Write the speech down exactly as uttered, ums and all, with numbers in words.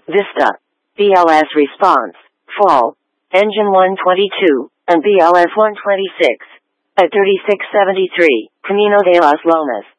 Vista, B L S response, fall, engine one twenty-two, and B L S one twenty-six. At thirty-six seventy-three, Camino de las Lomas.